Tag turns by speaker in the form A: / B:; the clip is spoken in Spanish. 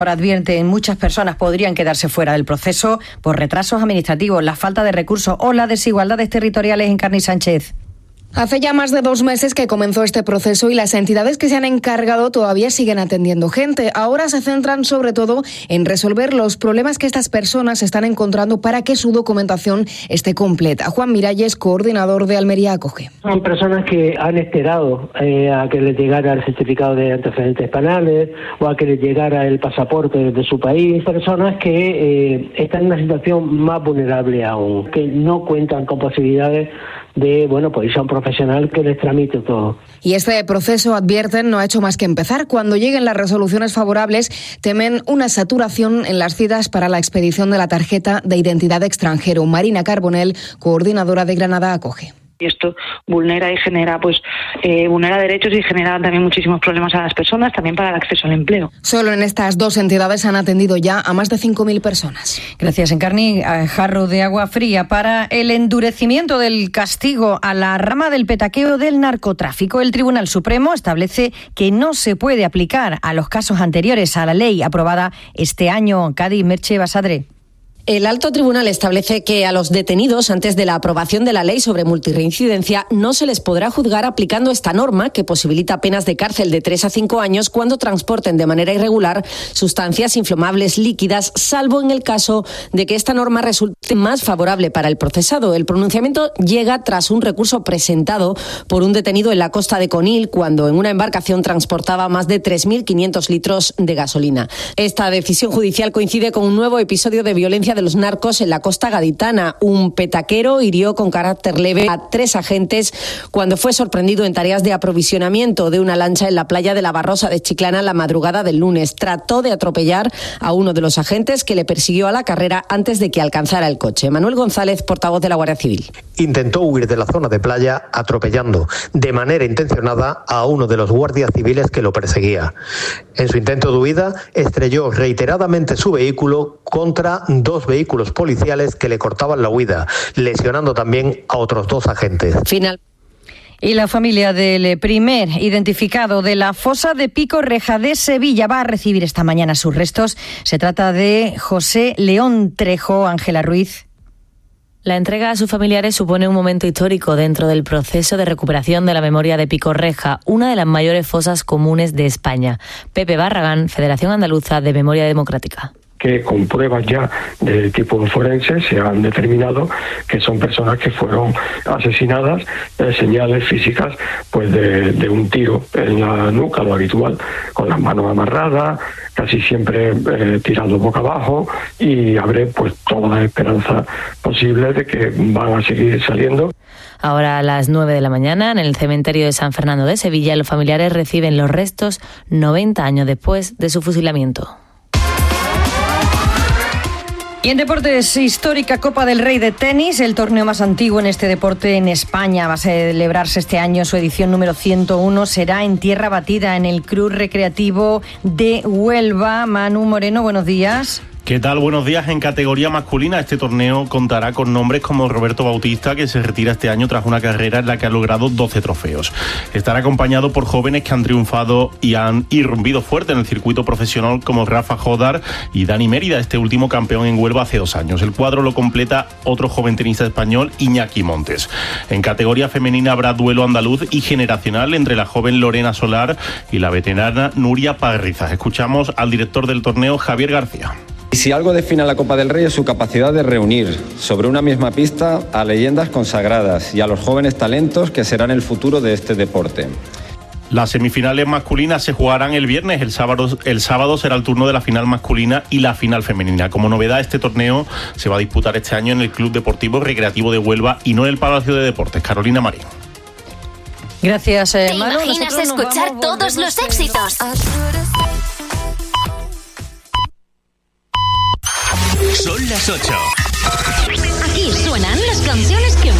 A: Ahora advierten, muchas personas podrían quedarse fuera del proceso por retrasos administrativos, la falta de recursos o las desigualdades territoriales. Encarni Sánchez.
B: Hace ya más de 2 meses que comenzó este proceso y las entidades que se han encargado todavía siguen atendiendo gente. Ahora se centran sobre todo en resolver los problemas que estas personas están encontrando para que su documentación esté completa. Juan Miralles, coordinador de Almería Acoge.
C: Son personas que han esperado a que les llegara el certificado de antecedentes penales o a que les llegara el pasaporte de su país. Personas que están en una situación más vulnerable aún, que no cuentan con posibilidades de, pues irse a un profesional que les tramite todo.
B: Y este proceso, advierten, no ha hecho más que empezar. Cuando lleguen las resoluciones favorables, temen una saturación en las citas para la expedición de la tarjeta de identidad extranjero. Marina Carbonell, coordinadora de Granada Acoge.
D: Y esto vulnera y genera vulnera derechos y genera también muchísimos problemas a las personas, también para el acceso al empleo.
B: Solo en estas 2 entidades han atendido ya a más de 5.000 personas.
A: Gracias, Encarni. Jarro de agua fría para el endurecimiento del castigo a la rama del petaqueo del narcotráfico. El Tribunal Supremo establece que no se puede aplicar a los casos anteriores a la ley aprobada este año. Cádiz, Merche Basadre.
E: El Alto Tribunal establece que a los detenidos, antes de la aprobación de la ley sobre multirreincidencia, no se les podrá juzgar aplicando esta norma que posibilita penas de cárcel de 3 a 5 años cuando transporten de manera irregular sustancias inflamables líquidas, salvo en el caso de que esta norma resulte más favorable para el procesado. El pronunciamiento llega tras un recurso presentado por un detenido en la costa de Conil cuando en una embarcación transportaba más de 3.500 litros de gasolina. Esta decisión judicial coincide con un nuevo episodio de violencia de los narcos en la costa gaditana. Un petaquero hirió con carácter leve a 3 agentes cuando fue sorprendido en tareas de aprovisionamiento de una lancha en la playa de la Barrosa de Chiclana la madrugada del lunes. Trató de atropellar a uno de los agentes que le persiguió a la carrera antes de que alcanzara el coche. Manuel González, portavoz de la Guardia Civil.
F: Intentó huir de la zona de playa atropellando de manera intencionada a uno de los guardias civiles que lo perseguía. En su intento de huida, estrelló reiteradamente su vehículo contra 2 vehículos policiales que le cortaban la huida, lesionando también a otros 2 agentes.
A: Y la familia del primer identificado de la fosa de Pico Reja de Sevilla va a recibir esta mañana sus restos. Se trata de José León Trejo. Ángela Ruiz.
G: La entrega a sus familiares supone un momento histórico dentro del proceso de recuperación de la memoria de Pico Reja, una de las mayores fosas comunes de España. Pepe Barragán, Federación Andaluza de Memoria Democrática.
H: Que con pruebas ya de tipo forense se han determinado que son personas que fueron asesinadas, señales físicas pues de un tiro en la nuca, lo habitual, con las manos amarradas, casi siempre tirado boca abajo, y abre pues toda la esperanza posible de que van a seguir saliendo.
G: Ahora a las 9 de la mañana, en el cementerio de San Fernando de Sevilla, los familiares reciben los restos 90 años después de su fusilamiento.
A: Y en deportes, histórica Copa del Rey de tenis, el torneo más antiguo en este deporte en España. Va a celebrarse este año su edición número 101. Será en tierra batida, en el Club Recreativo de Huelva. Manu Moreno, buenos días.
I: ¿Qué tal? Buenos días. En categoría masculina, este torneo contará con nombres como Roberto Bautista, que se retira este año tras una carrera en la que ha logrado 12 trofeos. Estará acompañado por jóvenes que han triunfado y han irrumpido fuerte en el circuito profesional, como Rafa Jodar y Dani Mérida, este último campeón en Huelva hace 2 años. El cuadro lo completa otro joven tenista español, Iñaki Montes. En categoría femenina habrá duelo andaluz y generacional entre la joven Lorena Solar y la veterana Nuria Parrizas. Escuchamos al director del torneo, Javier García.
J: Y si algo define a la Copa del Rey es su capacidad de reunir sobre una misma pista a leyendas consagradas y a los jóvenes talentos que serán el futuro de este deporte.
I: Las semifinales masculinas se jugarán el viernes. El sábado será el turno de la final masculina y la final femenina. Como novedad, este torneo se va a disputar este año en el Club Deportivo Recreativo de Huelva y no en el Palacio de Deportes. Carolina Marín.
A: Gracias,
K: Manu. ¿Te imaginas escuchar todos los éxitos?
L: Son las 8.
K: Aquí suenan las canciones que